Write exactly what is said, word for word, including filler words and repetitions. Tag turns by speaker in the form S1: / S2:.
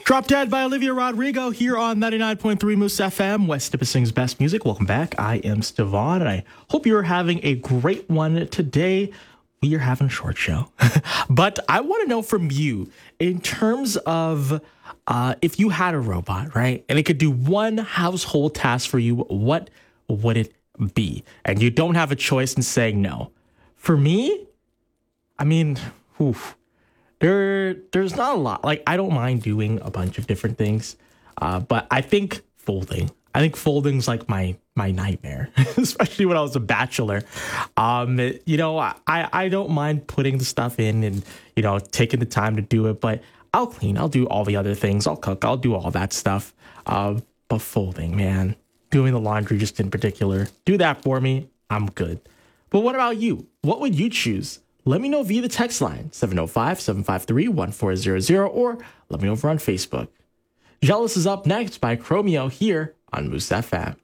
S1: Drop Dead by Olivia Rodrigo here on ninety-nine point three Moose F M, West Nipissing's best music. Welcome back. I am Stevon, and I hope you're having a great one today. We are having a short show, but I want to know from you in terms of uh, if you had a robot, right, and it could do one household task for you, what would it be? And you don't have a choice in saying no. For me, I mean, oof. There, there's not a lot. Like, I don't mind doing a bunch of different things, uh, but I think folding. I think folding's like my my nightmare, especially when I was a bachelor. Um, you know, I I don't mind putting the stuff in and you know taking the time to do it, but I'll clean. I'll do all the other things. I'll cook. I'll do all that stuff. Uh, but folding, man, doing the laundry just in particular, do that for me. I'm good. But what about you? What would you choose? Let me know via the text line, seven oh five, seven five three, one four zero zero, or let me know over on Facebook. Jealous is up next by Chromeo here on Moose F M.